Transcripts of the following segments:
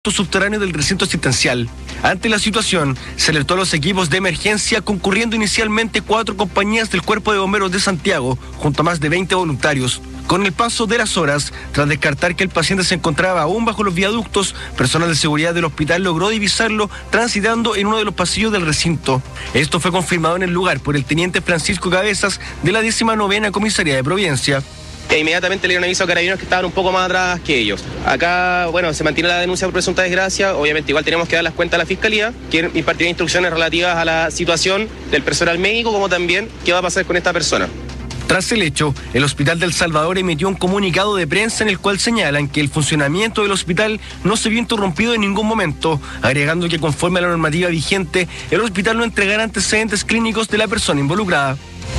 subterráneo del recinto asistencial. Ante la situación, se alertó a los equipos de emergencia, concurriendo inicialmente 4 compañías del Cuerpo de Bomberos de Santiago, junto a más de 20 voluntarios. Con el paso de las horas, tras descartar que el paciente se encontraba aún bajo los viaductos, personal de seguridad del hospital logró divisarlo transitando en uno de los pasillos del recinto. Esto fue confirmado en el lugar por el teniente Francisco Cabezas de la 19ª Comisaría de Providencia. Inmediatamente le dieron aviso a carabineros que estaban un poco más atrás que ellos. Acá, se mantiene la denuncia por presunta desgracia. Obviamente igual tenemos que dar las cuentas a la Fiscalía, que impartirá instrucciones relativas a la situación del personal médico, como también qué va a pasar con esta persona. Tras el hecho, el Hospital del Salvador emitió un comunicado de prensa en el cual señalan que el funcionamiento del hospital no se vio interrumpido en ningún momento, agregando que conforme a la normativa vigente, el hospital no entregará antecedentes clínicos de la persona involucrada.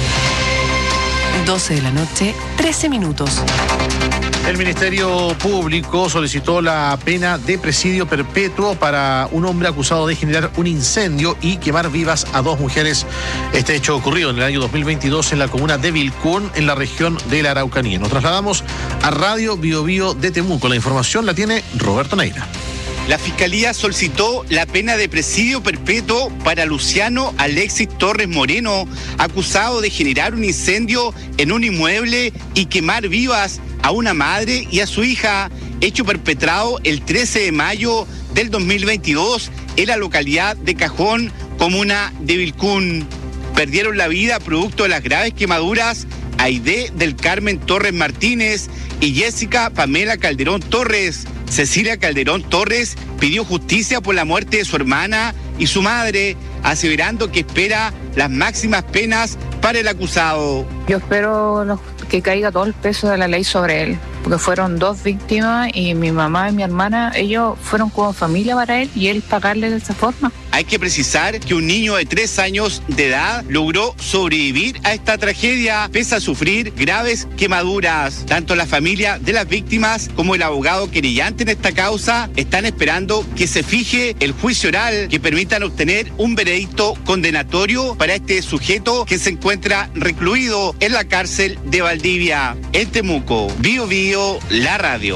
12 de la noche, 13 minutos. El Ministerio Público solicitó la pena de presidio perpetuo para un hombre acusado de generar un incendio y quemar vivas a 2 mujeres. Este hecho ocurrió en el año 2022 en la comuna de Vilcún, en la región de la Araucanía. Nos trasladamos a Radio Biobío de Temuco. La información la tiene Roberto Neira. La Fiscalía solicitó la pena de presidio perpetuo para Luciano Alexis Torres Moreno, acusado de generar un incendio en un inmueble y quemar vivas a una madre y a su hija, hecho perpetrado el 13 de mayo del 2022 en la localidad de Cajón, comuna de Vilcún. Perdieron la vida producto de las graves quemaduras Aide del Carmen Torres Martínez y Jessica Pamela Calderón Torres. Cecilia Calderón Torres pidió justicia por la muerte de su hermana y su madre, aseverando que espera las máximas penas para el acusado. Yo espero que caiga todo el peso de la ley sobre él, porque fueron 2 víctimas y mi mamá y mi hermana, ellos fueron como familia para él y él pagarle de esa forma. Hay que precisar que un niño de 3 años de edad logró sobrevivir a esta tragedia pese a sufrir graves quemaduras. Tanto la familia de las víctimas como el abogado querellante en esta causa están esperando que se fije el juicio oral que permitan obtener un veredicto condenatorio para este sujeto que se encuentra recluido en la cárcel de Valdivia. En Temuco, Bio Bio, la radio.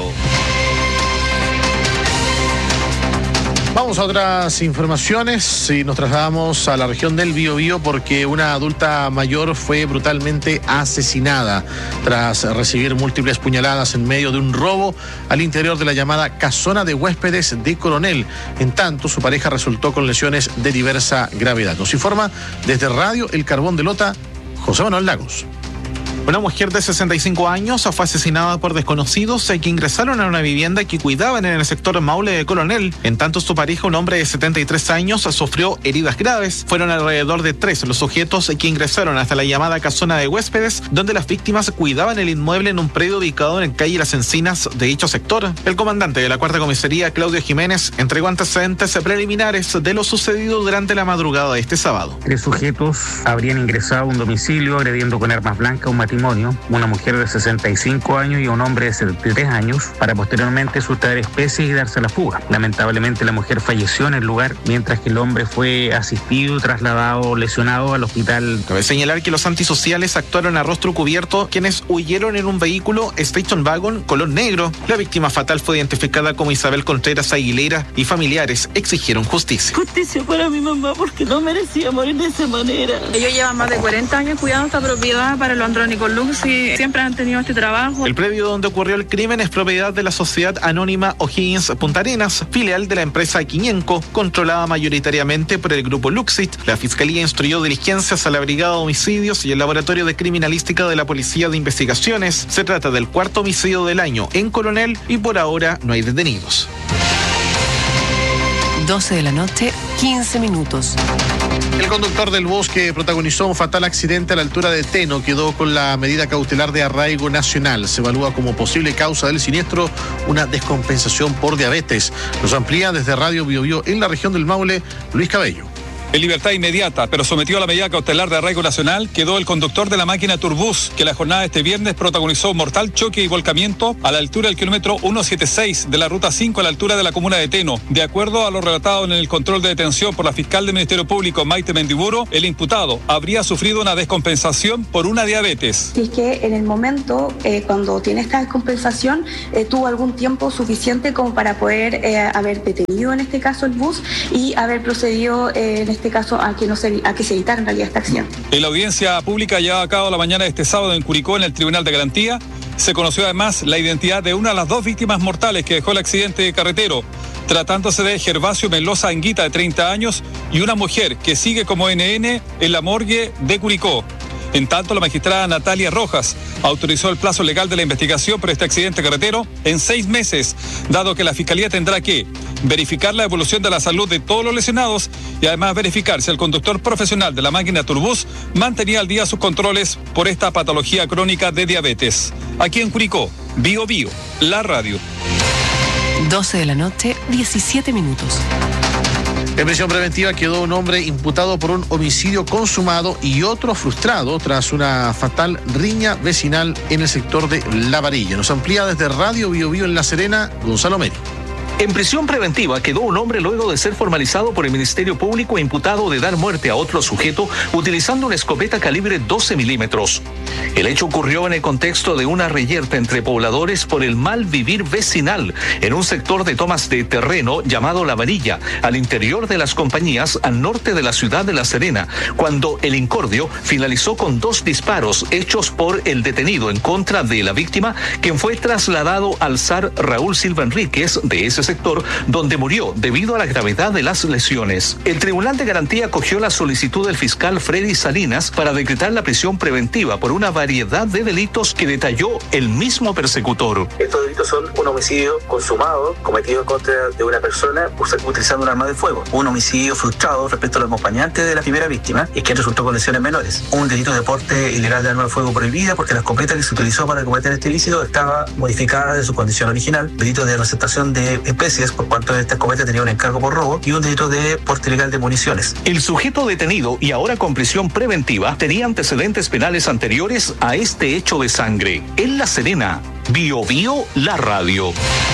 Vamos a otras informaciones y nos trasladamos a la región del Biobío porque una adulta mayor fue brutalmente asesinada tras recibir múltiples puñaladas en medio de un robo al interior de la llamada casona de huéspedes de Coronel. En tanto, su pareja resultó con lesiones de diversa gravedad. Nos informa desde Radio El Carbón de Lota, José Manuel Lagos. Una mujer de 65 años fue asesinada por desconocidos que ingresaron a una vivienda que cuidaban en el sector Maule de Coronel. En tanto, su pareja, un hombre de 73 años, sufrió heridas graves. Fueron alrededor de 3 los sujetos que ingresaron hasta la llamada casona de huéspedes, donde las víctimas cuidaban el inmueble en un predio ubicado en calle Las Encinas de dicho sector. El comandante de la 4ª Comisaría, Claudio Jiménez, entregó antecedentes preliminares de lo sucedido durante la madrugada de este sábado. 3 sujetos habrían ingresado a un domicilio agrediendo con armas blancas un matrimonio, una mujer de 65 años y un hombre de 73 años, para posteriormente sustraer especies y darse a la fuga. Lamentablemente, la mujer falleció en el lugar, mientras que el hombre fue asistido y trasladado lesionado al hospital. Cabe señalar que los antisociales actuaron a rostro cubierto, quienes huyeron en un vehículo Station Wagon color negro. La víctima fatal fue identificada como Isabel Contreras Aguilera y familiares exigieron justicia. Justicia para mi mamá, porque no merecía morir de esa manera. Ellos llevan más de 40 años cuidando esta propiedad para los andrónicos Luxi, siempre han tenido este trabajo. El predio donde ocurrió el crimen es propiedad de la Sociedad Anónima O'Higgins Punta Arenas, filial de la empresa Quiñenco, controlada mayoritariamente por el grupo Luxit. La Fiscalía instruyó diligencias a la Brigada de Homicidios y el Laboratorio de Criminalística de la Policía de Investigaciones. Se trata del 4º homicidio del año en Coronel y por ahora no hay detenidos. 12 de la noche, 15 minutos. El conductor del bus que protagonizó un fatal accidente a la altura de Teno quedó con la medida cautelar de arraigo nacional. Se evalúa como posible causa del siniestro una descompensación por diabetes. Nos amplía desde Radio Biobío en la región del Maule, Luis Cabello. En libertad inmediata, pero sometido a la medida cautelar de arraigo nacional, quedó el conductor de la máquina Turbus, que la jornada de este viernes protagonizó un mortal choque y volcamiento a la altura del kilómetro 176 de la ruta 5 a la altura de la comuna de Teno. De acuerdo a lo relatado en el control de detención por la fiscal del Ministerio Público, Maite Mendiburo, el imputado habría sufrido una descompensación por una diabetes. Si es que en el momento, cuando tiene esta descompensación, tuvo algún tiempo suficiente como para poder haber detenido en este caso el bus y haber procedido en este caso a que se evitara en realidad esta acción. En la audiencia pública llevada a cabo la mañana de este sábado en Curicó, en el Tribunal de Garantía, se conoció además la identidad de una de las dos víctimas mortales que dejó el accidente carretero, tratándose de Gervasio Menloza Anguita, de 30 años, y una mujer que sigue como NN en la morgue de Curicó. En tanto, la magistrada Natalia Rojas autorizó el plazo legal de la investigación por este accidente carretero en 6 meses, dado que la Fiscalía tendrá que verificar la evolución de la salud de todos los lesionados y además verificar si el conductor profesional de la máquina Turbus mantenía al día sus controles por esta patología crónica de diabetes. Aquí en Curicó, Bio Bio, la radio. 12 de la noche, 17 minutos. En prisión preventiva quedó un hombre imputado por un homicidio consumado y otro frustrado tras una fatal riña vecinal en el sector de La Varilla. Nos amplía desde Radio Bio Bio en La Serena, Gonzalo Meri. En prisión preventiva quedó un hombre luego de ser formalizado por el Ministerio Público e imputado de dar muerte a otro sujeto utilizando una escopeta calibre 12 milímetros. El hecho ocurrió en el contexto de una reyerta entre pobladores por el mal vivir vecinal en un sector de tomas de terreno llamado La Varilla, al interior de las compañías al norte de la ciudad de La Serena, cuando el incordio finalizó con 2 disparos hechos por el detenido en contra de la víctima, quien fue trasladado al SAR Raúl Silva Enríquez de ese sector, donde murió debido a la gravedad de las lesiones. El Tribunal de Garantía acogió la solicitud del fiscal Freddy Salinas para decretar la prisión preventiva por una variedad de delitos que detalló el mismo persecutor. Estos delitos son un homicidio consumado, cometido en contra de una persona utilizando un arma de fuego, un homicidio frustrado respecto al acompañante de la primera víctima y que resultó con lesiones menores, un delito de porte ilegal de arma de fuego prohibida porque la escopeta que se utilizó para cometer este ilícito estaba modificada de su condición original, delito de receptación de especies por cuanto esta escopeta tenía un encargo por robo y un delito de porte ilegal de municiones. El sujeto detenido y ahora con prisión preventiva tenía antecedentes penales anteriores a este hecho de sangre. En La Serena, Bio Bio, la radio.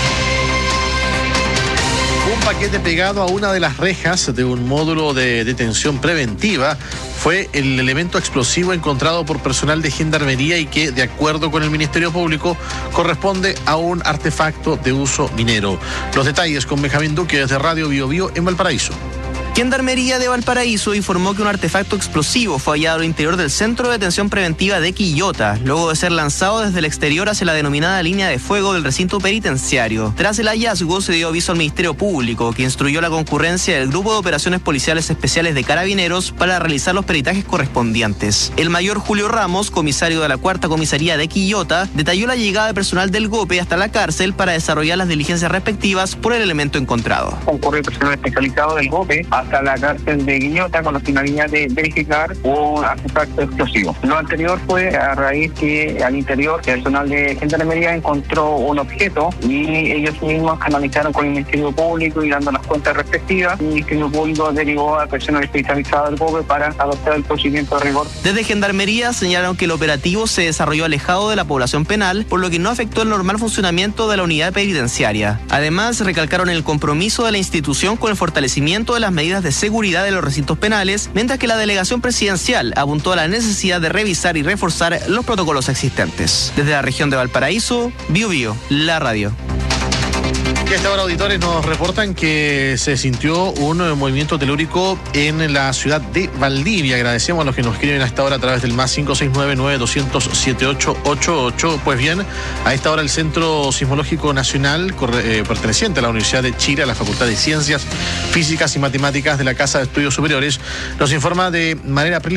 Un paquete pegado a una de las rejas de un módulo de detención preventiva fue el elemento explosivo encontrado por personal de gendarmería y que, de acuerdo con el Ministerio Público, corresponde a un artefacto de uso minero. Los detalles con Benjamín Duque desde Radio Bio Bio en Valparaíso. Gendarmería de Valparaíso informó que un artefacto explosivo fue hallado al interior del Centro de Detención Preventiva de Quillota, luego de ser lanzado desde el exterior hacia la denominada línea de fuego del recinto penitenciario. Tras el hallazgo, se dio aviso al Ministerio Público, que instruyó la concurrencia del Grupo de Operaciones Policiales Especiales de Carabineros para realizar los peritajes correspondientes. El mayor Julio Ramos, comisario de la 4ª Comisaría de Quillota, detalló la llegada de personal del GOPE hasta la cárcel para desarrollar las diligencias respectivas por el elemento encontrado. Concurrió personal especializado del GOPE hasta la cárcel de Quillota con la finalidad de verificar un artefacto explosivo. Lo anterior fue a raíz que al interior el personal de gendarmería encontró un objeto y ellos mismos canalizaron con el Ministerio Público y dando las cuentas respectivas. El Ministerio Público derivó al personal especializado del GOPE para adoptar el procedimiento de rigor. Desde Gendarmería señalaron que el operativo se desarrolló alejado de la población penal, por lo que no afectó el normal funcionamiento de la unidad penitenciaria. Además, recalcaron el compromiso de la institución con el fortalecimiento de las medidas de seguridad de los recintos penales, mientras que la delegación presidencial apuntó a la necesidad de revisar y reforzar los protocolos existentes. Desde la región de Valparaíso, Bio Bio, la radio. Y a esta hora, auditores, nos reportan que se sintió un movimiento telúrico en la ciudad de Valdivia. Agradecemos a los que nos escriben a esta hora a través del más 569-9200-7888. Pues bien, a esta hora el Centro Sismológico Nacional, perteneciente a la Universidad de Chile, a la Facultad de Ciencias Físicas y Matemáticas de la Casa de Estudios Superiores, nos informa de manera preliminar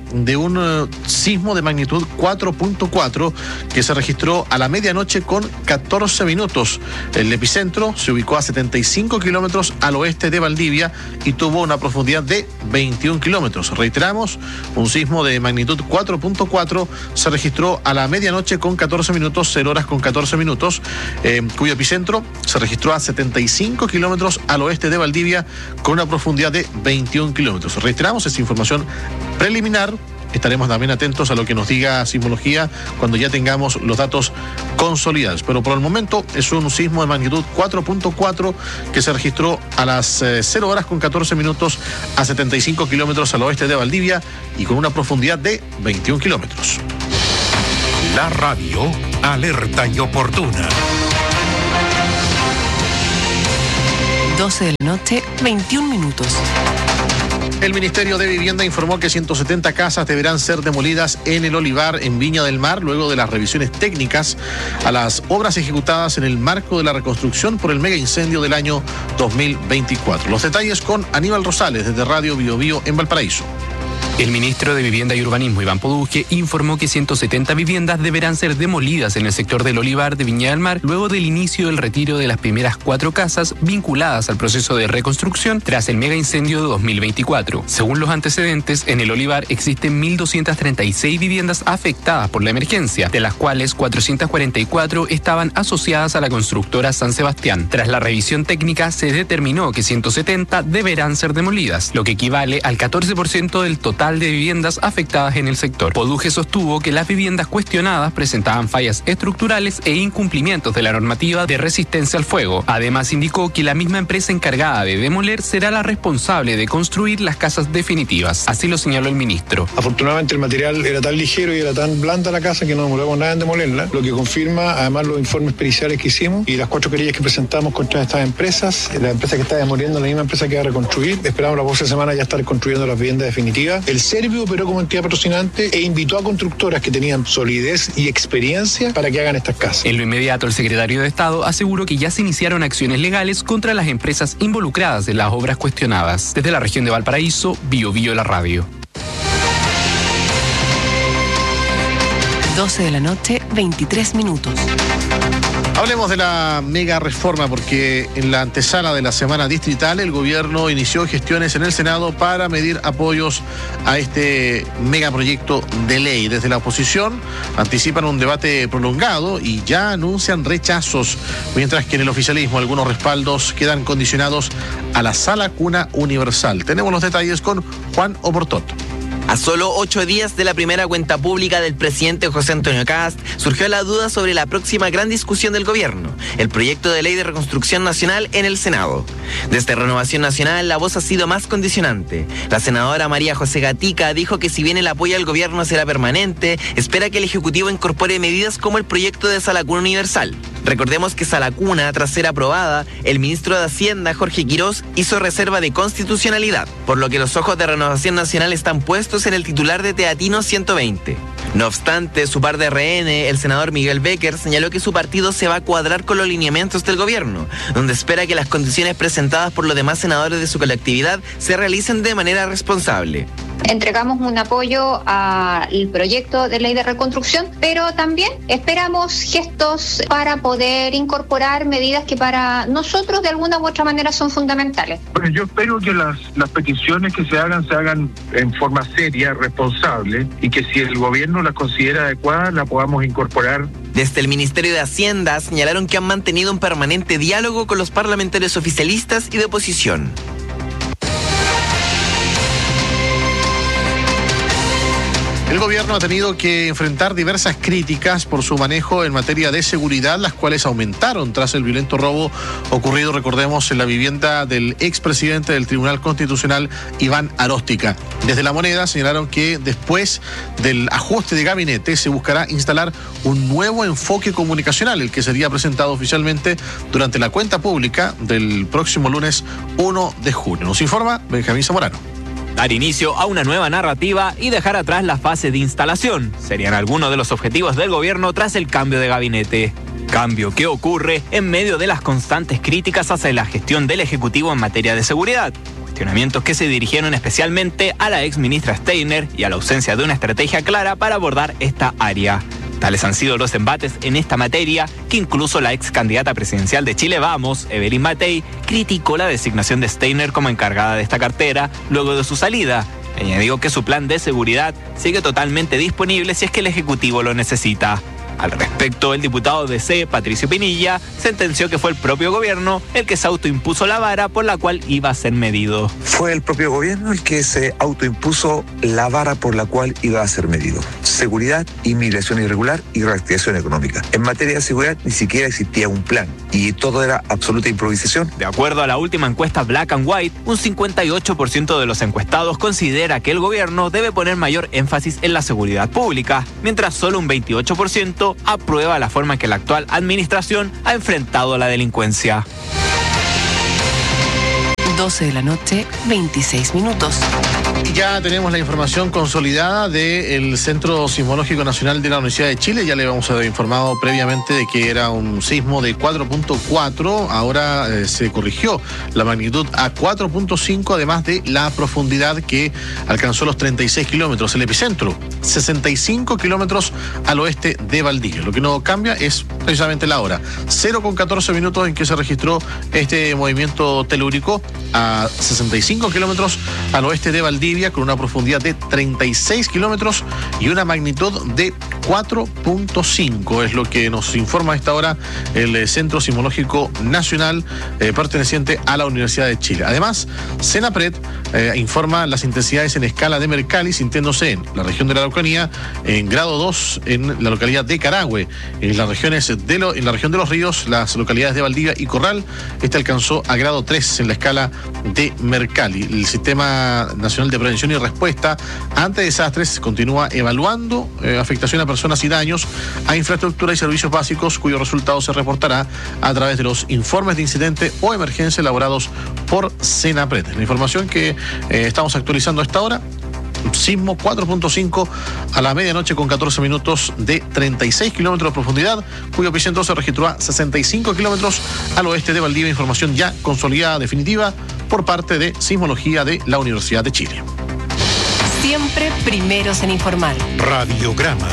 de un sismo de magnitud 4.4 que se registró a la medianoche con 14 minutos. El epicentro se ubicó a 75 kilómetros al oeste de Valdivia y tuvo una profundidad de 21 kilómetros. Reiteramos, un sismo de magnitud 4.4 se registró a la medianoche con 14 minutos, 0 horas con 14 minutos, cuyo epicentro se registró a 75 kilómetros al oeste de Valdivia con una profundidad de 21 kilómetros. Reiteramos, esa información preliminar. Estaremos también atentos a lo que nos diga Sismología cuando ya tengamos los datos consolidados. Pero por el momento es un sismo de magnitud 4.4 que se registró a las 0 horas con 14 minutos a 75 kilómetros al oeste de Valdivia y con una profundidad de 21 kilómetros. La radio alerta y oportuna. 12 de la noche, 21 minutos. El Ministerio de Vivienda informó que 170 casas deberán ser demolidas en el Olivar, en Viña del Mar, luego de las revisiones técnicas a las obras ejecutadas en el marco de la reconstrucción por el mega incendio del año 2024. Los detalles con Aníbal Rosales, desde Radio Bio Bio en Valparaíso. El ministro de Vivienda y Urbanismo, Iván Poduje, informó que 170 viviendas deberán ser demolidas en el sector del Olivar de Viña del Mar luego del inicio del retiro de las primeras 4 casas vinculadas al proceso de reconstrucción tras el mega incendio de 2024. Según los antecedentes, en el Olivar existen 1.236 viviendas afectadas por la emergencia, de las cuales 444 estaban asociadas a la constructora San Sebastián. Tras la revisión técnica, se determinó que 170 deberán ser demolidas, lo que equivale al 14% del total de viviendas afectadas en el sector. Poduje sostuvo que las viviendas cuestionadas presentaban fallas estructurales e incumplimientos de la normativa de resistencia al fuego. Además, indicó que la misma empresa encargada de demoler será la responsable de construir las casas definitivas. Así lo señaló el ministro. Afortunadamente el material era tan ligero y era tan blanda la casa que no demoramos nada en demolerla, lo que confirma además los informes periciales que hicimos y las 4 querellas que presentamos contra estas empresas. La empresa que está demoliendo, la misma empresa que va a reconstruir. Esperamos la próxima semana ya estar construyendo las viviendas definitivas. El Servio operó como entidad patrocinante e invitó a constructoras que tenían solidez y experiencia para que hagan estas casas. En lo inmediato, el secretario de Estado aseguró que ya se iniciaron acciones legales contra las empresas involucradas en las obras cuestionadas. Desde la región de Valparaíso, Bio Bio la radio. 12 de la noche, 23 minutos. Hablemos de la mega reforma porque en la antesala de la semana distrital el gobierno inició gestiones en el Senado para medir apoyos a este megaproyecto de ley. Desde la oposición anticipan un debate prolongado y ya anuncian rechazos, mientras que en el oficialismo algunos respaldos quedan condicionados a la sala cuna universal. Tenemos los detalles con Juan Oportot. A solo 8 días de la primera cuenta pública del presidente José Antonio Kast, surgió la duda sobre la próxima gran discusión del gobierno, el proyecto de ley de reconstrucción nacional en el Senado. Desde Renovación Nacional, la voz ha sido más condicionante. La senadora María José Gatica dijo que si bien el apoyo al gobierno será permanente, espera que el Ejecutivo incorpore medidas como el proyecto de Sala Cuna Universal. Recordemos que Sala Cuna, tras ser aprobada, el ministro de Hacienda, Jorge Quirós, hizo reserva de constitucionalidad, por lo que los ojos de Renovación Nacional están puestos en el titular de Teatino 120. No obstante, su par de RN, el senador Miguel Becker, señaló que su partido se va a cuadrar con los lineamientos del gobierno, donde espera que las condiciones presentadas por los demás senadores de su colectividad se realicen de manera responsable. Entregamos un apoyo al proyecto de ley de reconstrucción, pero también esperamos gestos para poder incorporar medidas que para nosotros de alguna u otra manera son fundamentales. Bueno, yo espero que las peticiones que se hagan en forma seria, responsable, y que si el gobierno las considera adecuadas, la podamos incorporar. Desde el Ministerio de Hacienda señalaron que han mantenido un permanente diálogo con los parlamentarios oficialistas y de oposición. El gobierno ha tenido que enfrentar diversas críticas por su manejo en materia de seguridad, las cuales aumentaron tras el violento robo ocurrido, recordemos, en la vivienda del expresidente del Tribunal Constitucional, Iván Aróstica. Desde La Moneda señalaron que después del ajuste de gabinete se buscará instalar un nuevo enfoque comunicacional, el que sería presentado oficialmente durante la cuenta pública del próximo lunes 1 de junio. Nos informa Benjamín Zamorano. Dar inicio a una nueva narrativa y dejar atrás la fase de instalación serían algunos de los objetivos del gobierno tras el cambio de gabinete. Cambio que ocurre en medio de las constantes críticas hacia la gestión del Ejecutivo en materia de seguridad. cuestionamientos que se dirigieron especialmente a la ex ministra Steiner y a la ausencia de una estrategia clara para abordar esta área. Tales han sido los embates en esta materia, que incluso la ex candidata presidencial de Chile Vamos, Evelyn Matei, criticó la designación de Steiner como encargada de esta cartera luego de su salida. Añadió que su plan de seguridad sigue totalmente disponible si es que el Ejecutivo lo necesita. Al respecto, el diputado de C, Patricio Pinilla, sentenció que fue el propio gobierno el que se autoimpuso la vara por la cual iba a ser medido. Fue el propio gobierno el que se autoimpuso la vara por la cual iba a ser medido. Seguridad, inmigración irregular y reactivación económica. En materia de seguridad ni siquiera existía un plan y todo era absoluta improvisación. De acuerdo a la última encuesta Black and White, un 58% de los encuestados considera que el gobierno debe poner mayor énfasis en la seguridad pública, mientras solo un 28% aprueba la forma en que la actual administración ha enfrentado la delincuencia. 12 de la noche, 26 minutos. Ya tenemos la información consolidada del Centro Sismológico Nacional de la Universidad de Chile. Ya le habíamos informado previamente de que era un sismo de 4.4. Ahora se corrigió la magnitud a 4.5, además de la profundidad que alcanzó los 36 kilómetros. El epicentro, 65 kilómetros al oeste de Valdivia. Lo que no cambia es precisamente la hora. 0,14 minutos en que se registró este movimiento telúrico a 65 kilómetros al oeste de Valdivia, con una profundidad de 36 kilómetros y una magnitud de 4.5. Es lo que nos informa a esta hora el Centro Sismológico Nacional perteneciente a la Universidad de Chile. Además, Senapred informa las intensidades en escala de Mercalli, sintiéndose en la región de la Araucanía en grado 2 en la localidad de Carahue. En las regiones en la región de los ríos, las localidades de Valdivia y Corral, este alcanzó a grado 3 en la escala de Mercalli. El Sistema Nacional de Prevención y Respuesta ante Desastres continúa evaluando afectación a personas y daños a infraestructura y servicios básicos, cuyo resultado se reportará a través de los informes de incidente o emergencia elaborados por Senapred. La información que estamos actualizando a esta hora: sismo 4.5 a la medianoche con 14 minutos de 36 kilómetros de profundidad, cuyo epicentro se registró a 65 kilómetros al oeste de Valdivia. Información ya consolidada definitiva por parte de Sismología de la Universidad de Chile. Siempre primeros en informar. Radiograma.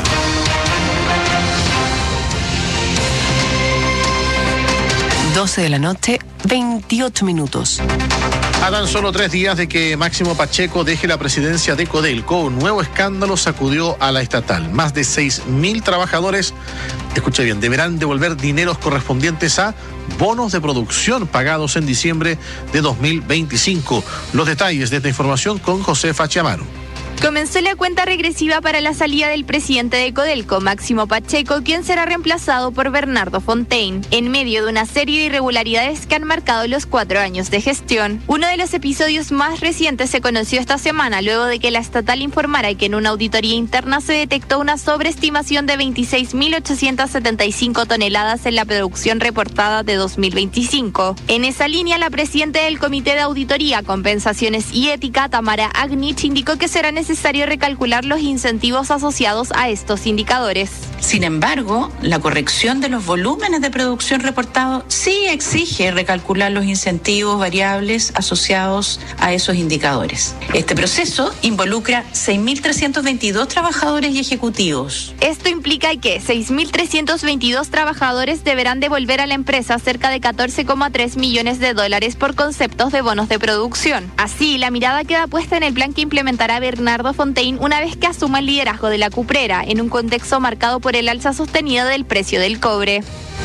Doce de la noche, 28 minutos. A tan solo 3 días de que Máximo Pacheco deje la presidencia de Codelco, un nuevo escándalo sacudió a la estatal. Más de 6.000 trabajadores, escuche bien, deberán devolver dineros correspondientes a bonos de producción pagados en diciembre de 2025. Los detalles de esta información con Josefa Chiamaro. Comenzó la cuenta regresiva para la salida del presidente de Codelco, Máximo Pacheco, quien será reemplazado por Bernardo Fontaine, en medio de una serie de irregularidades que han marcado los 4 años de gestión. Uno de los episodios más recientes se conoció esta semana, luego de que la estatal informara que en una auditoría interna se detectó una sobreestimación de 26.875 toneladas en la producción reportada de 2025. En esa línea, la presidenta del Comité de Auditoría, Compensaciones y Ética, Tamara Agnich, indicó que será necesario recalcular los incentivos asociados a estos indicadores. Sin embargo, la corrección de los volúmenes de producción reportados sí exige recalcular los incentivos variables asociados a esos indicadores. Este proceso involucra 6.322 trabajadores y ejecutivos. Esto implica que 6.322 trabajadores deberán devolver a la empresa cerca de $14,3 millones por conceptos de bonos de producción. Así, la mirada queda puesta en el plan que implementará Bernardo Fontaine una vez que asuma el liderazgo de la cuprera, en un contexto marcado por el alza sostenida del precio del cobre.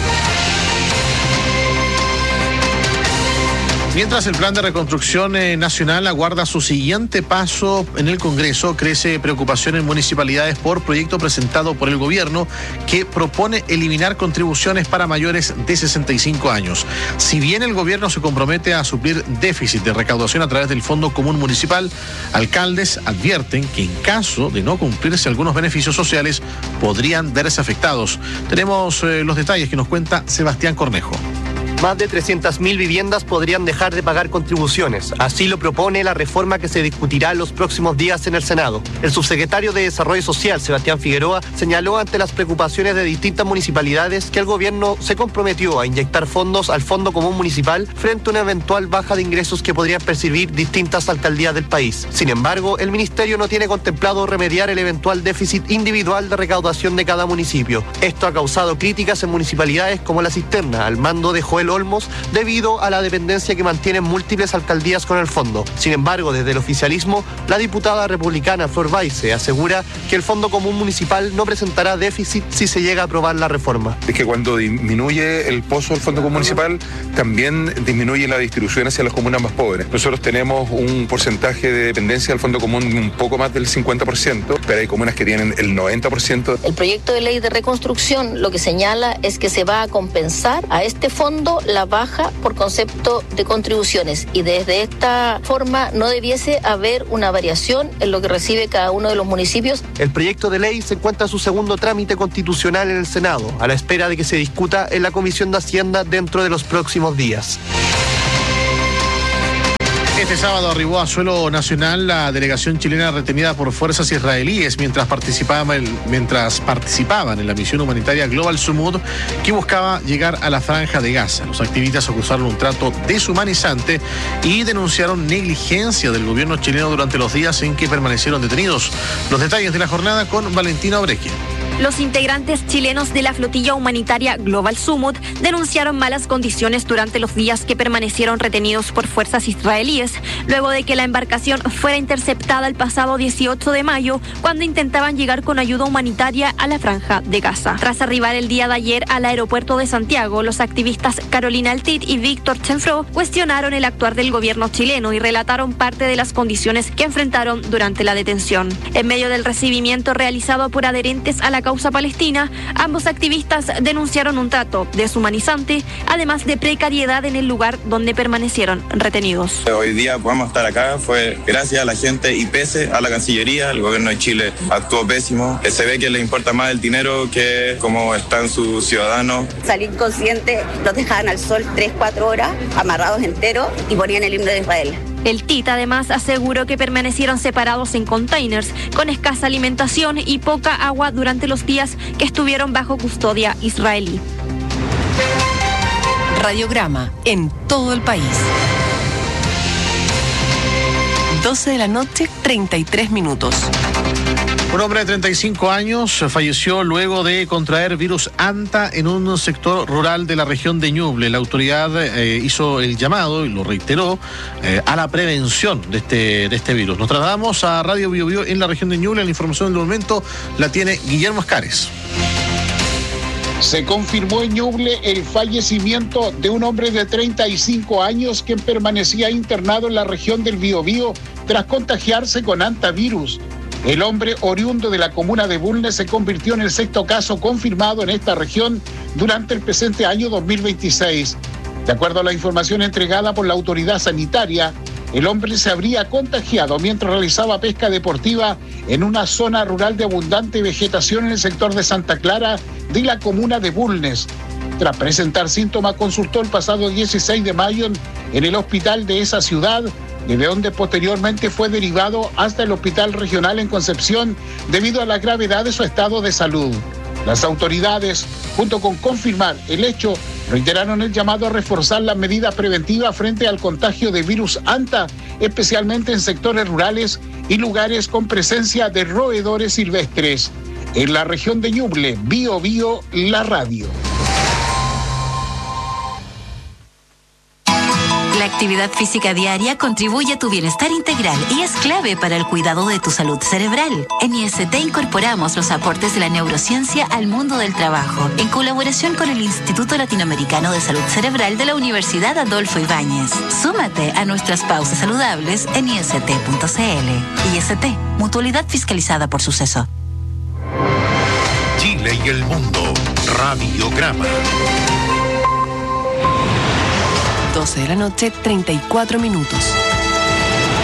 Mientras el plan de reconstrucción nacional aguarda su siguiente paso en el Congreso, crece preocupación en municipalidades por proyecto presentado por el gobierno que propone eliminar contribuciones para mayores de 65 años. Si bien el gobierno se compromete a suplir déficit de recaudación a través del Fondo Común Municipal, alcaldes advierten que en caso de no cumplirse algunos beneficios sociales podrían verse afectados. Tenemos los detalles que nos cuenta Sebastián Cornejo. Más de 300.000 viviendas podrían dejar de pagar contribuciones. Así lo propone la reforma que se discutirá en los próximos días en el Senado. El subsecretario de Desarrollo Social, Sebastián Figueroa, señaló ante las preocupaciones de distintas municipalidades que el gobierno se comprometió a inyectar fondos al Fondo Común Municipal frente a una eventual baja de ingresos que podrían percibir distintas alcaldías del país. Sin embargo, el ministerio no tiene contemplado remediar el eventual déficit individual de recaudación de cada municipio. Esto ha causado críticas en municipalidades como La Cisterna, al mando de Joel Olmos, debido a la dependencia que mantienen múltiples alcaldías con el fondo. Sin embargo, desde el oficialismo, la diputada republicana Flor Baize asegura que el Fondo Común Municipal no presentará déficit si se llega a aprobar la reforma. Es que cuando disminuye el pozo del Fondo Común Municipal, también disminuye la distribución hacia las comunas más pobres. Nosotros tenemos un porcentaje de dependencia del Fondo Común un poco más del 50%, pero hay comunas que tienen el 90%. El proyecto de ley de reconstrucción lo que señala es que se va a compensar a este fondo la baja por concepto de contribuciones, y desde esta forma no debiese haber una variación en lo que recibe cada uno de los municipios. El proyecto de ley se encuentra en su segundo trámite constitucional en el Senado, a la espera de que se discuta en la Comisión de Hacienda dentro de los próximos días. Este sábado arribó a suelo nacional la delegación chilena retenida por fuerzas israelíes mientras participaban en la misión humanitaria Global Sumud, que buscaba llegar a la Franja de Gaza. Los activistas acusaron un trato deshumanizante y denunciaron negligencia del gobierno chileno durante los días en que permanecieron detenidos. Los detalles de la jornada con Valentina Obrequia. Los integrantes chilenos de la flotilla humanitaria Global Sumud denunciaron malas condiciones durante los días que permanecieron retenidos por fuerzas israelíes, luego de que la embarcación fuera interceptada el pasado 18 de mayo, cuando intentaban llegar con ayuda humanitaria a la Franja de Gaza. Tras arribar el día de ayer al aeropuerto de Santiago, los activistas Carolina Altit y Víctor Chenfro cuestionaron el actuar del gobierno chileno y relataron parte de las condiciones que enfrentaron durante la detención. En medio del recibimiento realizado por adherentes a la causa palestina, ambos activistas denunciaron un trato deshumanizante, además de precariedad en el lugar donde permanecieron retenidos. Hoy día podemos estar acá fue gracias a la gente y pese a la Cancillería. El gobierno de Chile actuó pésimo. Se ve que le importa más el dinero que cómo están sus ciudadanos. Salí inconsciente, los dejaban al sol 3-4 horas, amarrados enteros, y ponían el himno de Israel. El TIT además aseguró que permanecieron separados en containers, con escasa alimentación y poca agua durante los días que estuvieron bajo custodia israelí. Radiograma en todo el país. 12 de la noche, 33 minutos. Un hombre de 35 años falleció luego de contraer virus Anta en un sector rural de la región de Ñuble. La autoridad hizo el llamado, y lo reiteró, a la prevención de este virus. Nos trasladamos a Radio Bio Bio en la región de Ñuble. La información del momento la tiene Guillermo Ascares. Se confirmó en Ñuble el fallecimiento de un hombre de 35 años que permanecía internado en la región del Biobío tras contagiarse con antivirus. El hombre oriundo de la comuna de Bulnes se convirtió en el sexto caso confirmado en esta región durante el presente año 2026. De acuerdo a la información entregada por la autoridad sanitaria, el hombre se habría contagiado mientras realizaba pesca deportiva en una zona rural de abundante vegetación en el sector de Santa Clara de la comuna de Bulnes. Tras presentar síntomas, consultó el pasado 16 de mayo en el hospital de esa ciudad, desde donde posteriormente fue derivado hasta el Hospital Regional en Concepción debido a la gravedad de su estado de salud. Las autoridades, junto con confirmar el hecho, reiteraron el llamado a reforzar las medidas preventivas frente al contagio de virus Anta, especialmente en sectores rurales y lugares con presencia de roedores silvestres. En la región de Ñuble, Bio Bio, la radio. La actividad física diaria contribuye a tu bienestar integral y es clave para el cuidado de tu salud cerebral. En IST incorporamos los aportes de la neurociencia al mundo del trabajo, en colaboración con el Instituto Latinoamericano de Salud Cerebral de la Universidad Adolfo Ibáñez. Súmate a nuestras pausas saludables en ist.cl. IST, mutualidad fiscalizada por Suceso. Chile y el mundo. Radiograma. 12 de la noche, 34 minutos. Un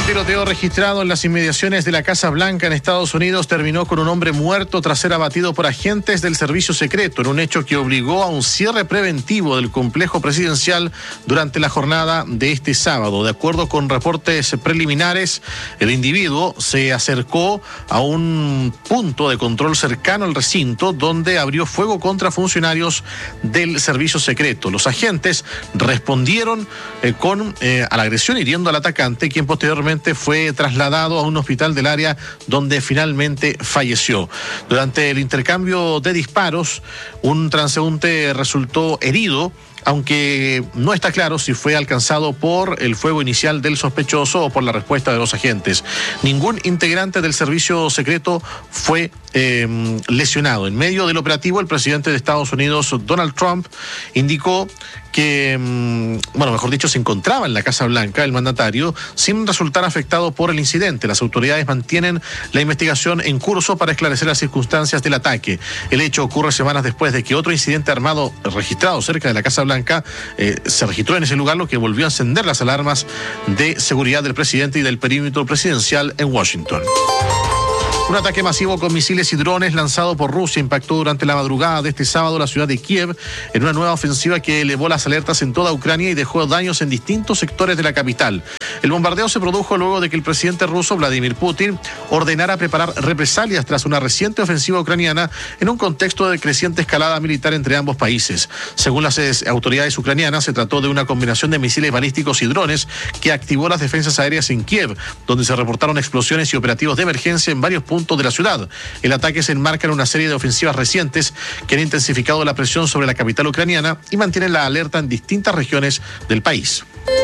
tiroteo registrado en las inmediaciones de la Casa Blanca en Estados Unidos terminó con un hombre muerto tras ser abatido por agentes del servicio secreto, en un hecho que obligó a un cierre preventivo del complejo presidencial durante la jornada de este sábado. De acuerdo con reportes preliminares, el individuo se acercó a un punto de control cercano al recinto donde abrió fuego contra funcionarios del servicio secreto. Los agentes respondieron a la agresión hiriendo al atacante, quien posteriormente fue trasladado a un hospital del área donde finalmente falleció. Durante el intercambio de disparos, un transeúnte resultó herido, aunque no está claro si fue alcanzado por el fuego inicial del sospechoso o por la respuesta de los agentes. Ningún integrante del servicio secreto fue lesionado. En medio del operativo, el presidente de Estados Unidos, Donald Trump, indicó que, se encontraba en la Casa Blanca, el mandatario, sin resultar afectado por el incidente. Las autoridades mantienen la investigación en curso para esclarecer las circunstancias del ataque. El hecho ocurre semanas después de que otro incidente armado registrado cerca de la Casa Blanca se registró en ese lugar, lo que volvió a encender las alarmas de seguridad del presidente y del perímetro presidencial en Washington. Un ataque masivo con misiles y drones lanzado por Rusia impactó durante la madrugada de este sábado la ciudad de Kiev en una nueva ofensiva que elevó las alertas en toda Ucrania y dejó daños en distintos sectores de la capital. El bombardeo se produjo luego de que el presidente ruso Vladimir Putin ordenara preparar represalias tras una reciente ofensiva ucraniana en un contexto de creciente escalada militar entre ambos países. Según las autoridades ucranianas, se trató de una combinación de misiles balísticos y drones que activó las defensas aéreas en Kiev, donde se reportaron explosiones y operativos de emergencia en varios puntos de la ciudad. El ataque se enmarca en una serie de ofensivas recientes que han intensificado la presión sobre la capital ucraniana y mantienen la alerta en distintas regiones del país.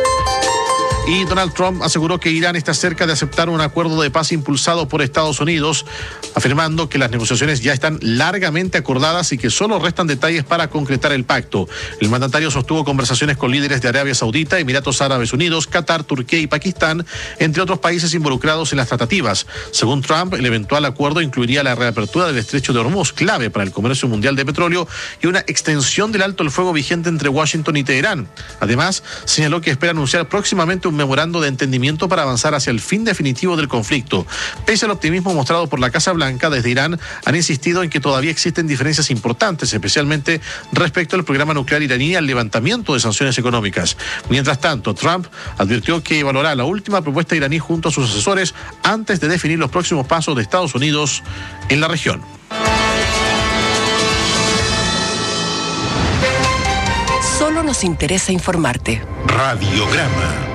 Y Donald Trump aseguró que Irán está cerca de aceptar un acuerdo de paz impulsado por Estados Unidos, afirmando que las negociaciones ya están largamente acordadas y que solo restan detalles para concretar el pacto. El mandatario sostuvo conversaciones con líderes de Arabia Saudita, Emiratos Árabes Unidos, Qatar, Turquía y Pakistán, entre otros países involucrados en las tratativas. Según Trump, el eventual acuerdo incluiría la reapertura del estrecho de Hormuz, clave para el comercio mundial de petróleo, y una extensión del alto el fuego vigente entre Washington y Teherán. Además, señaló que espera anunciar próximamente un memorando de entendimiento para avanzar hacia el fin definitivo del conflicto. Pese al optimismo mostrado por la Casa Blanca, desde Irán han insistido en que todavía existen diferencias importantes, especialmente respecto al programa nuclear iraní y al levantamiento de sanciones económicas. Mientras tanto, Trump advirtió que evaluará la última propuesta iraní junto a sus asesores antes de definir los próximos pasos de Estados Unidos en la región. Solo nos interesa informarte. Radiograma.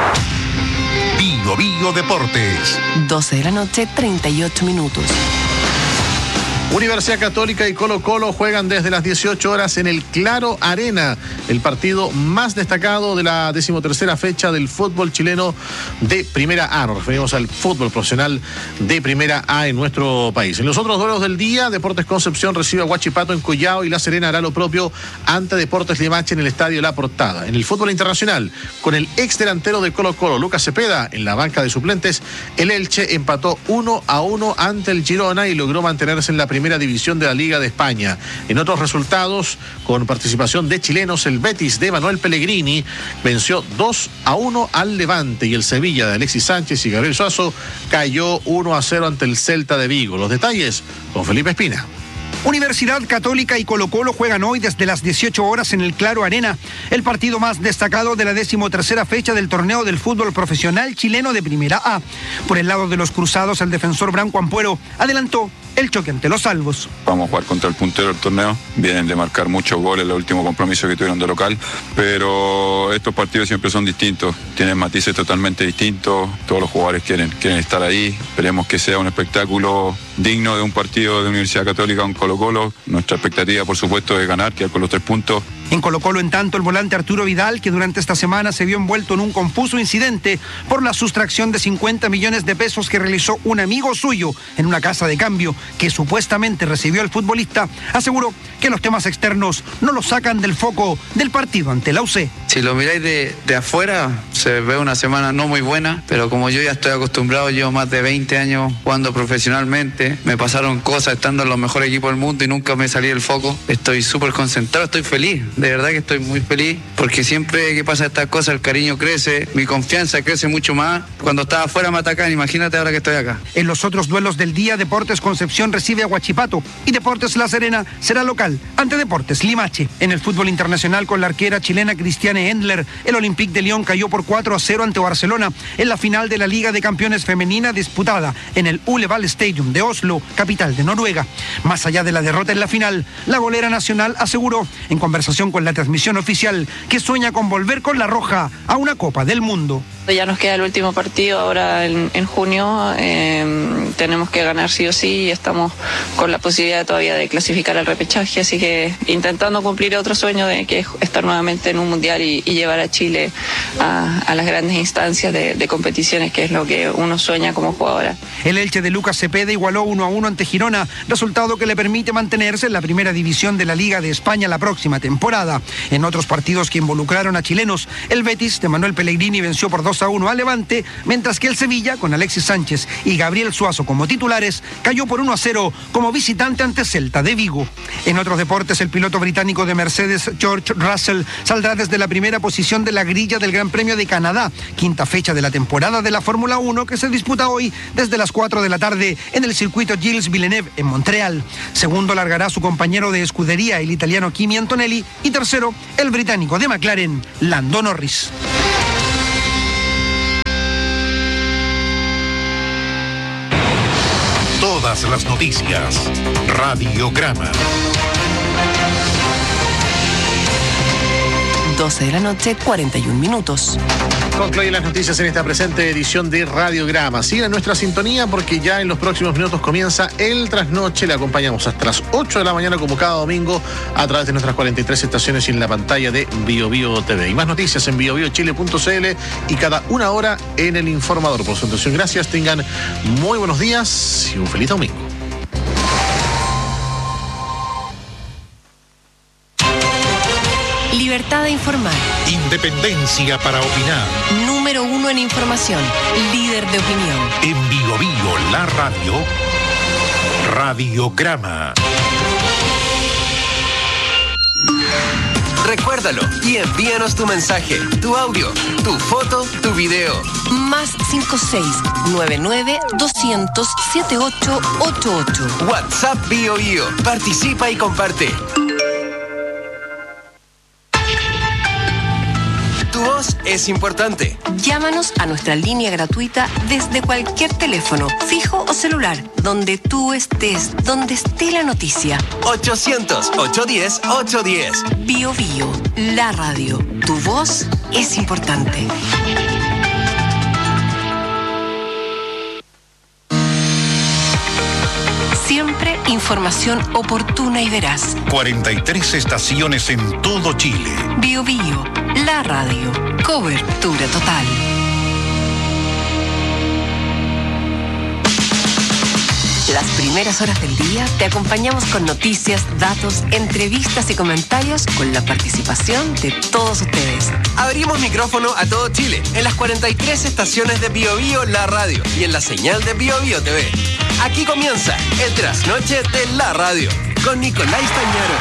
Bio Deportes. 12 de la noche, 38 minutos. Universidad Católica y Colo-Colo juegan desde las 18 horas en el Claro Arena, el partido más destacado de la 13ª fecha del fútbol chileno de Primera A. Nos referimos al fútbol profesional de Primera A en nuestro país. En los otros duelos del día, Deportes Concepción recibe a Huachipato en Collao y La Serena hará lo propio ante Deportes Limache en el Estadio La Portada. En el fútbol internacional, con el ex delantero de Colo-Colo, Lucas Cepeda, en la banca de suplentes, el Elche empató 1-1 ante el Girona y logró mantenerse en la primera división de la Liga de España. En otros resultados, con participación de chilenos, el Betis de Manuel Pellegrini venció 2-1 al Levante y el Sevilla de Alexis Sánchez y Gabriel Suazo cayó 1-0 ante el Celta de Vigo. Los detalles con Felipe Espina. Universidad Católica y Colo-Colo juegan hoy desde las 18 horas en el Claro Arena, el partido más destacado de la 13ª fecha del torneo del fútbol profesional chileno de Primera A. Por el lado de los cruzados, el defensor Branco Ampuero adelantó el choque ante los salvos. Vamos a jugar contra el puntero del torneo, vienen de marcar muchos goles en el último compromiso que tuvieron de local, pero estos partidos siempre son distintos, tienen matices totalmente distintos, todos los jugadores quieren estar ahí, esperemos que sea un espectáculo digno de un partido de Universidad Católica con Colo-Colo. Nuestra expectativa, por supuesto, es ganar, quedar con los 3 puntos. En Colo-Colo, en tanto, el volante Arturo Vidal, que durante esta semana se vio envuelto en un confuso incidente por la sustracción de 50 millones de pesos que realizó un amigo suyo en una casa de cambio que supuestamente recibió el futbolista, aseguró que los temas externos no lo sacan del foco del partido ante la UC. Si lo miráis de afuera, se ve una semana no muy buena, pero como yo ya estoy acostumbrado, llevo más de 20 años jugando profesionalmente, me pasaron cosas estando en los mejores equipos del mundo y nunca me salí del foco. Estoy súper concentrado, estoy feliz. de verdad que estoy muy feliz, porque siempre que pasa estas cosas el cariño crece, mi confianza crece mucho más. Cuando estaba afuera me atacan, imagínate ahora que estoy acá. En los otros duelos del día, Deportes Concepción recibe a Huachipato y Deportes La Serena será local ante Deportes Limache. En el fútbol internacional, con la arquera chilena Cristiane Endler, el Olympique de Lyon cayó por 4-0 ante Barcelona en la final de la Liga de Campeones Femenina disputada en el Uleval Stadium de Oslo, capital de Noruega. Más allá de la derrota en la final, la golera nacional aseguró, en conversación con la transmisión oficial, que sueña con volver con la roja a una Copa del Mundo. Ya nos queda el último partido ahora en junio, tenemos que ganar sí o sí y estamos con la posibilidad todavía de clasificar al repechaje, así que intentando cumplir otro sueño de que es estar nuevamente en un mundial y llevar a Chile a las grandes instancias de competiciones, que es lo que uno sueña como jugadora. El Elche de Lucas Cepeda igualó 1-1 ante Girona, resultado que le permite mantenerse en la primera división de la Liga de España la próxima temporada. En otros partidos que involucraron a chilenos, el Betis de Manuel Pellegrini venció por 2-1 a Levante, mientras que el Sevilla, con Alexis Sánchez y Gabriel Suazo como titulares, cayó por 1-0 como visitante ante Celta de Vigo. En otros deportes, el piloto británico de Mercedes, George Russell, saldrá desde la primera posición de la grilla del Gran Premio de Canadá, quinta fecha de la temporada de la Fórmula 1 que se disputa hoy desde las 4 de la tarde en el circuito Gilles Villeneuve en Montreal. Segundo largará su compañero de escudería, el italiano Kimi Antonelli, y tercero, el británico de McLaren, Lando Norris. Todas las noticias. Radiograma. 12 de la noche, 41 minutos. Concluyen las noticias en esta presente edición de Radiograma. Sigan nuestra sintonía porque ya en los próximos minutos comienza el trasnoche. Le acompañamos hasta las 8 de la mañana como cada domingo a través de nuestras 43 estaciones y en la pantalla de BioBio TV. Y más noticias en biobiochile.cl y cada una hora en El Informador. Por su atención, gracias. Tengan muy buenos días y un feliz domingo. Libertad de informar. Independencia para opinar. Número 1 en información. Líder de opinión. En BioBio, la radio. Radiograma. Recuérdalo y envíanos tu mensaje, tu audio, tu foto, tu video. Más 56-99-200-7888. WhatsApp BioBio. Participa y comparte. Tu voz es importante. Llámanos a nuestra línea gratuita desde cualquier teléfono, fijo o celular, donde tú estés, donde esté la noticia. 800-810-810. BioBio, la radio. Tu voz es importante. Siempre información oportuna y veraz. 43 estaciones en todo Chile. BioBio, la radio. Cobertura total. Las primeras horas del día te acompañamos con noticias, datos, entrevistas y comentarios con la participación de todos ustedes. Abrimos micrófono a todo Chile en las 43 estaciones de BioBio, la radio y en la señal de BioBio TV. Aquí comienza el trasnoche de la radio con Nicolás Tañaro.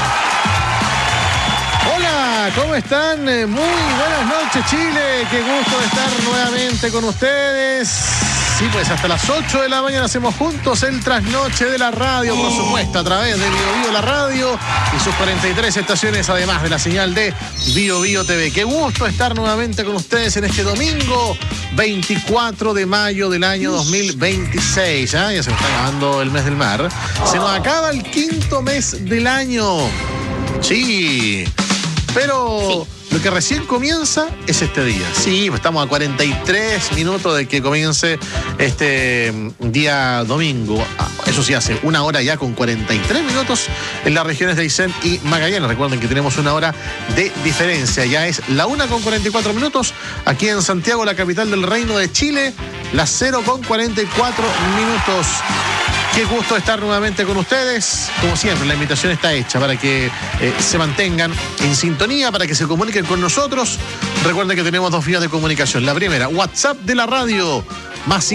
Hola, ¿cómo están? Muy buenas noches, Chile. Qué gusto de estar nuevamente con ustedes. Sí, pues hasta las 8 de la mañana hacemos juntos el trasnoche de la radio, por supuesto, a través de BioBio la radio y sus 43 estaciones, además de la señal de BioBio TV. Qué gusto estar nuevamente con ustedes en este domingo 24 de mayo del año 2026. Ya se nos está acabando el mes del mar. Se nos acaba el quinto mes del año. Sí, pero... sí. Lo que recién comienza es este día. Sí, estamos a 43 minutos de que comience este día domingo. Eso sí, hace una hora ya con 43 minutos en las regiones de Aysén y Magallanes. Recuerden que tenemos una hora de diferencia. Ya es la 1 con 44 minutos. Aquí en Santiago, la capital del Reino de Chile, las 0 con 44 minutos. Qué gusto estar nuevamente con ustedes. Como siempre, la invitación está hecha para que se mantengan en sintonía, para que se comuniquen con nosotros. Recuerden que tenemos dos vías de comunicación. La primera, WhatsApp de la radio, más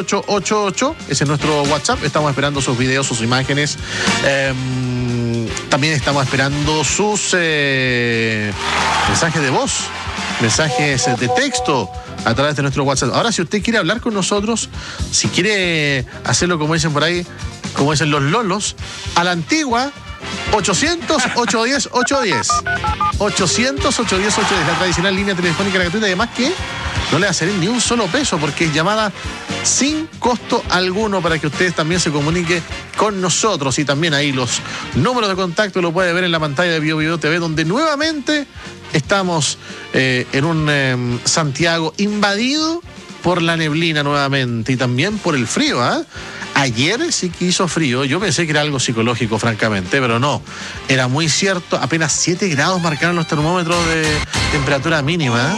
569-9200-7888. Ese es nuestro WhatsApp. Estamos esperando sus videos, sus imágenes. También estamos esperando sus mensajes de voz, mensajes de texto a través de nuestro WhatsApp. Ahora, si usted quiere hablar con nosotros, si quiere hacerlo como dicen por ahí, como dicen los lolos, a la antigua, 800-810-810. 800-810-810, la tradicional línea telefónica gratuita, y además que no le va a salir ni un solo peso porque es llamada sin costo alguno para que ustedes también se comunique con nosotros. Y también ahí los números de contacto lo puede ver en la pantalla de BioBio TV, donde nuevamente estamos en un Santiago invadido por la neblina nuevamente y también por el frío, ¿ah? Ayer sí que hizo frío, yo pensé que era algo psicológico, francamente, pero no, era muy cierto, apenas 7 grados marcaron los termómetros de temperatura mínima.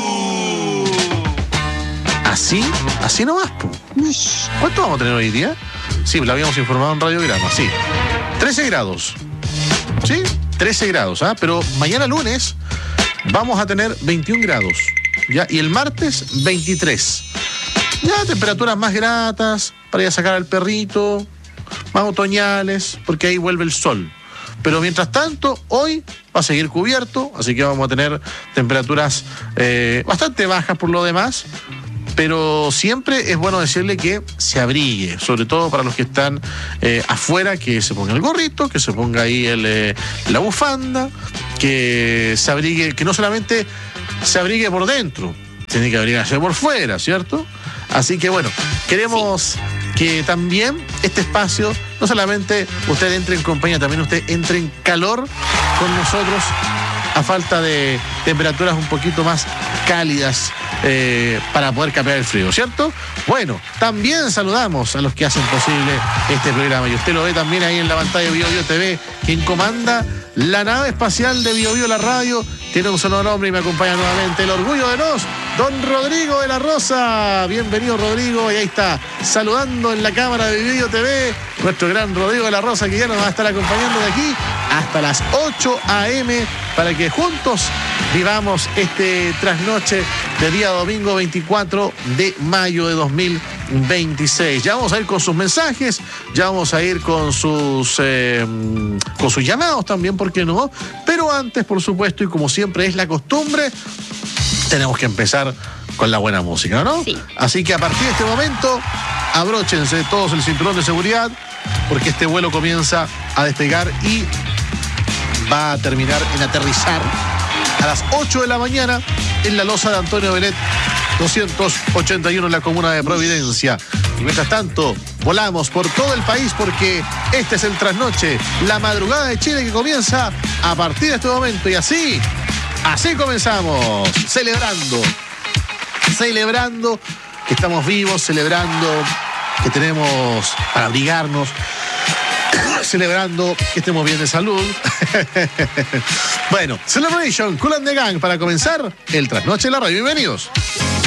Así nomás. ¿Cuánto vamos a tener hoy día? Sí, lo habíamos informado en radiograma, sí. 13 grados. ¿Sí? 13 grados, ¿ah? Pero mañana lunes vamos a tener 21 grados, ¿ya? Y el martes 23. Ya temperaturas más gratas para ir a sacar al perrito, más otoñales, porque ahí vuelve el sol. Pero mientras tanto, hoy va a seguir cubierto, así que vamos a tener temperaturas bastante bajas por lo demás. Pero siempre es bueno decirle que se abrigue, sobre todo para los que están afuera, que se ponga el gorrito, que se ponga ahí la bufanda, que se abrigue, que no solamente se abrigue por dentro, tiene que abrigarse por fuera, ¿cierto? Así que bueno, queremos que también este espacio, no solamente usted entre en compañía, también usted entre en calor con nosotros, a falta de temperaturas un poquito más cálidas para poder capear el frío, ¿cierto? Bueno, también saludamos a los que hacen posible este programa, y usted lo ve también ahí en la pantalla de BioBio TV, quien comanda la nave espacial de BioBio, la radio, tiene un solo nombre y me acompaña nuevamente el orgullo de nos, don Rodrigo de la Rosa. Bienvenido, Rodrigo, y ahí está, saludando en la cámara de BioBio TV, nuestro gran Rodrigo de la Rosa, que ya nos va a estar acompañando de aquí hasta las 8 a.m. para que juntos vivamos este trasnoche de día domingo 24 de mayo de 2026. Ya vamos a ir con sus mensajes, ya vamos a ir con sus llamados también, ¿por qué no? Pero antes, por supuesto, y como siempre es la costumbre, tenemos que empezar con la buena música, ¿no? Sí. Así que a partir de este momento, abróchense todos el cinturón de seguridad, porque este vuelo comienza a despegar y va a terminar en aterrizar a las 8 de la mañana en la losa de Antonio Benet 281 en la comuna de Providencia. Y mientras tanto, volamos por todo el país porque este es el trasnoche, la madrugada de Chile, que comienza a partir de este momento. Y así comenzamos, celebrando que estamos vivos, celebrando que tenemos para abrigarnos, celebrando que estemos bien de salud. Bueno, Celebration, Kool and the Gang, para comenzar el trasnoche de la radio. Bienvenidos.